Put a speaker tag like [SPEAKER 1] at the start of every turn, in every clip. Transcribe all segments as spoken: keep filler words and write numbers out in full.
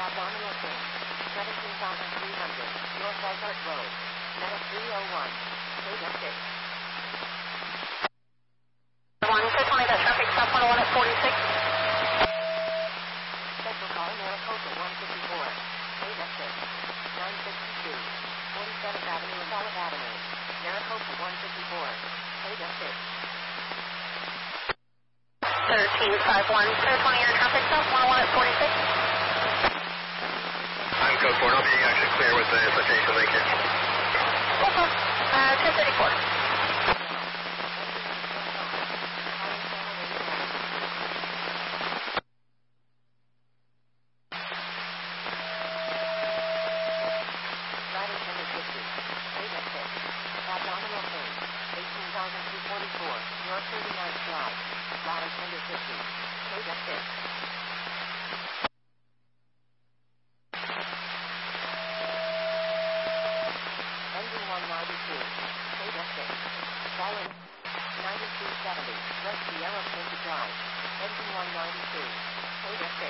[SPEAKER 1] abdominal pain. seventeen thousand three hundred, North Ozark Road. Medic three oh one, Data six.
[SPEAKER 2] one, two twenty, that traffic stop one oh one at forty-six.
[SPEAKER 1] Central call Maricopa one fifty-four, Data six. nine sixty-two, forty-seventh Avenue and Olive Avenue. Maricopa one fifty-four, Data six.
[SPEAKER 2] thirteen five one, two twenty, air traffic stop one oh one at forty-six.
[SPEAKER 3] I'm code four, I'll be actually clear with the citation link here.
[SPEAKER 2] Okay, uh, ten thirty-four.
[SPEAKER 1] Abdominal pain, eighteen thousand two forty-four, North thirty-ninth Drive, Ladder Tender fifty, Data six. Engine one ninety-two, Data six. Falling, ninety-two seventy, West Sierra Pinto Drive, Engine one ninety-two, Data six.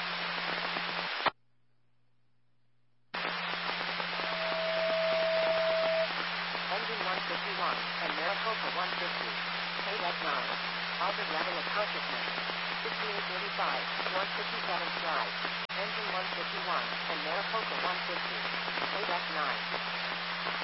[SPEAKER 1] Engine one fifty-one, and Maricopa one fifty, Data nine. Positive level of consciousness, sixty-eight thirty-five, North fifty-seventh Drive, Engine one fifty-one, and Maricopa one fifty, Data nine.